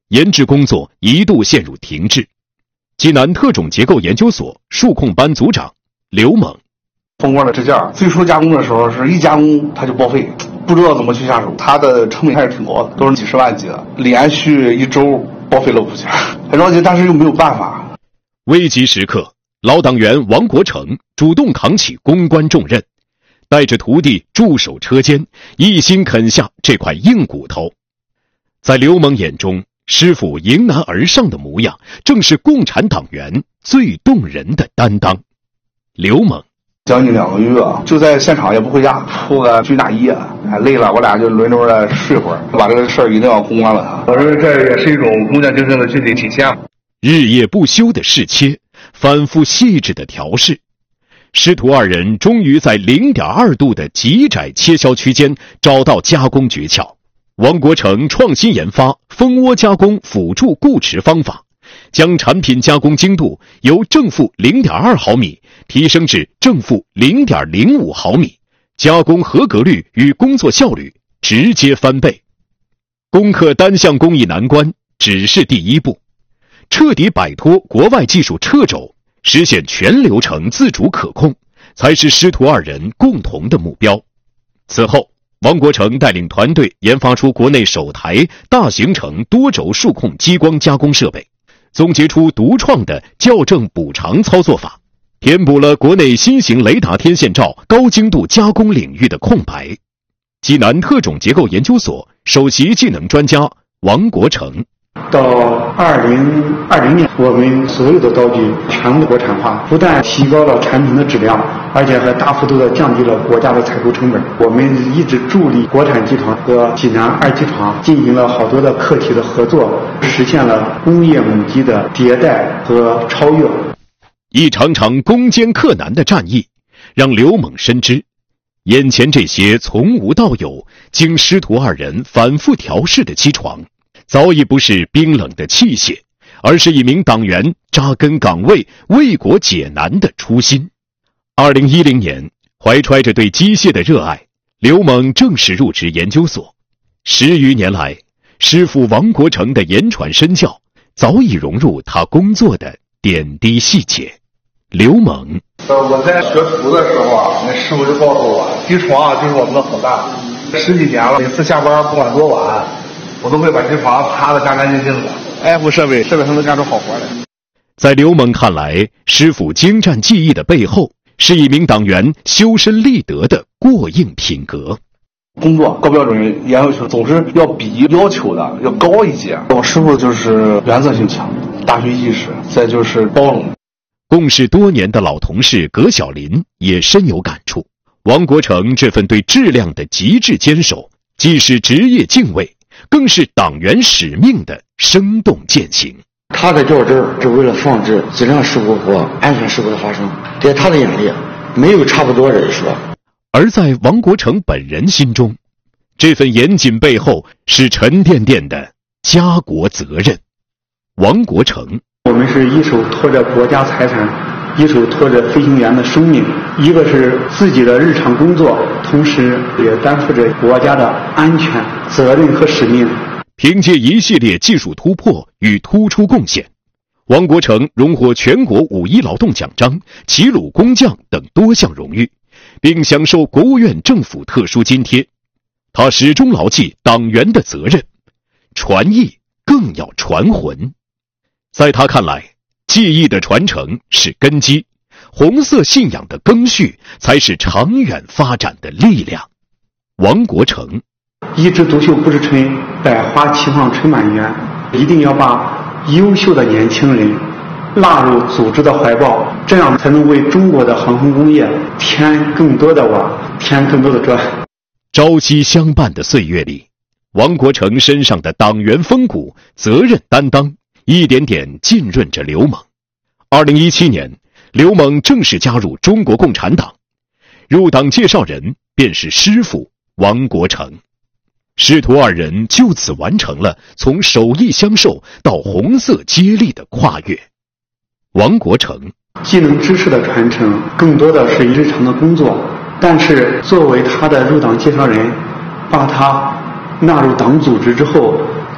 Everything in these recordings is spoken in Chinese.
研制工作一度陷入停滞。济南特种结构研究所数控班组长刘猛， 蜂窝的支架最初加工的时候是一加工它就报废，不知道怎么去下手，它的成本还是挺高的，都是几十万级的，连续1周报废了5件，很着急，但是又没有办法。 危急时刻，老党员王国成主动扛起攻关重任，带着徒弟驻守车间，一心啃下这块硬骨头。在刘猛眼中，师傅迎难而上的模样，正是共产党员最动人的担当。刘猛将近2个月就在现场也不回家，抽个军大衣，累了我俩就轮流的睡会儿，把这个事儿一定要攻完了。我说这也是一种工匠精神的具体体现。 日夜不休的试切，反复细致的调试，师徒二人终于在0.2度的极窄切削区间找到加工诀窍。王国成创新研发蜂窝加工辅助固持方法，将产品加工精度由正负0.2毫米提升至正负0.05毫米，加工合格率与工作效率直接翻倍。攻克单项工艺难关只是第一步，彻底摆脱国外技术掣肘，实现全流程自主可控，才是师徒二人共同的目标。此后，王国成带领团队研发出国内首台大行程多轴数控激光加工设备，总结出独创的校正补偿操作法，填补了国内新型雷达天线罩高精度加工领域的空白。济南特种结构研究所首席技能专家王国成， 到2020年，我们所有的刀具全部国产化，不但提高了产品的质量，而且还大幅度的降低了国家的采购成本。我们一直助力国产集团和济南2机厂进行了好多的课题的合作，实现了工业母机的迭代和超越。 一场场攻坚克难的战役，让刘猛深知，眼前这些从无到有、经师徒二人反复调试的机床，早已不是冰冷的器械，而是一名党员扎根岗位、为国解难的初心。2010年，怀揣着对机械的热爱，刘猛正式入职研究所。10余年来，师傅王国成的言传身教，早已融入他工作的点滴细节。刘猛， 我在学徒的时候啊，那师傅就告诉我，机床就是我们的后代。10几年了，每次下班不管多晚，我都会把机床擦得干干净净的，爱护设备，还能干出好活来。 在刘猛看来，师傅精湛技艺的背后，是一名党员修身立德的过硬品格。 工作高标准严要求，总是要比要求的要高一些。我师傅就是原则性强，大局意识，再就是包容。 共事多年的老同事葛小林也深有感触。王国成这份对质量的极致坚守，既是职业敬畏，更是党员使命的生动践行。 他的较真是为了防止质量事故和安全事故的发生，在他的眼里，没有差不多人说。 而在王国成本人心中，这份严谨背后是沉甸甸的家国责任。王国成， 我们是一手托着国家财产，一手托着飞行员的生命，一个是自己的日常工作，同时也担负着国家的安全责任和使命。 凭借一系列技术突破与突出贡献，王国成荣获全国5·1劳动奖章、齐鲁工匠等多项荣誉，并享受国务院政府特殊津贴。他始终牢记党员的责任，传艺更要传魂。在他看来，技艺的传承是根基，红色信仰的更续才是长远发展的力量。王国成， 一枝独秀不是春，百花齐放春满园，一定要把优秀的年轻人纳入组织的怀抱，这样才能为中国的航空工业添更多的瓦，添更多的砖。 朝夕相伴的岁月里，王国成身上的党员风骨、责任担当一点点浸润着刘猛。2017年，刘猛正式加入中国共产党，入党介绍人便是师傅王国成。师徒二人就此完成了从手艺相授到红色接力的跨越。王国成， 技能知识的传承更多的是日常的工作，但是作为他的入党介绍人，把他纳入党组织之后，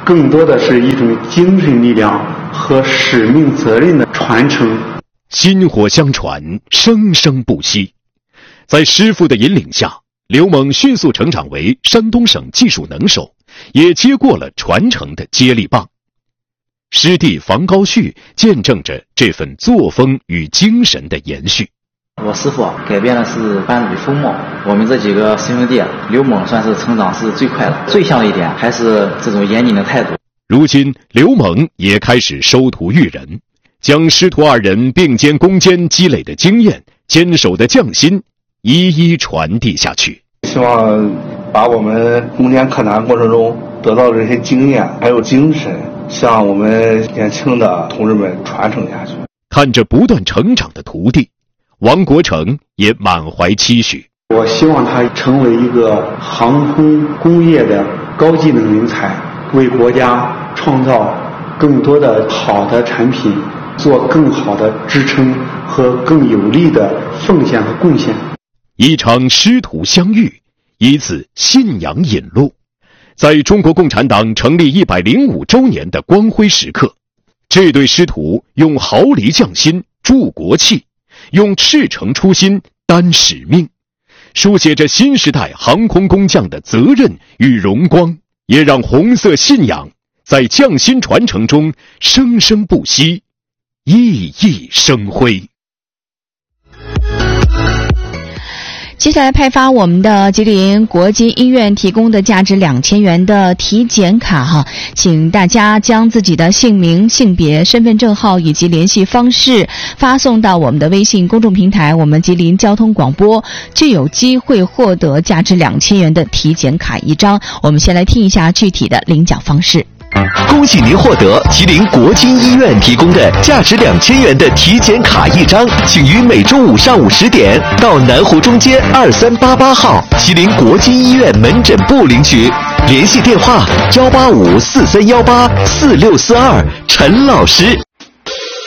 更多的是一种精神力量和使命责任的传承。 薪火相传，生生不息。在师傅的引领下，刘猛迅速成长为山东省技术能手，也接过了传承的接力棒。师弟房高旭见证着这份作风与精神的延续。 我师傅改变的是班里的风貌，我们这几个师兄弟，刘猛算是成长是最快的，最像的一点还是这种严谨的态度。 如今刘猛也开始收徒育人，将师徒二人并肩攻坚积累的经验、坚守的匠心一一传递下去。 希望把我们攻坚克难过程中得到的这些经验还有精神，向我们年轻的同志们传承下去。 看着不断成长的徒弟，王国成也满怀期许。 我希望他成为一个航空工业的高技能人才，为国家创造更多的好的产品，做更好的支撑和更有力的奉献和贡献。 一场师徒相遇，一次信仰引路，在中国共产党成立105周年的光辉时刻，这对师徒用毫厘匠心铸国器，用赤诚初心担使命，书写着新时代航空工匠的责任与荣光，也让红色信仰在匠心传承中生生不息，熠熠生辉。 接下来派发我们的吉林国金医院提供的价值2000元的体检卡请大家将自己的姓名、性别、身份证号以及联系方式发送到我们的微信公众平台我们吉林交通广播，就有机会获得价值2000元的体检卡一张。我们先来听一下具体的领奖方式。 恭喜您获得吉林国金医院提供的价值2000元的体检卡一张，请于每周五上午10点到南湖中街2388号吉林国金医院门诊部领取，联系电话18543184642，陈老师。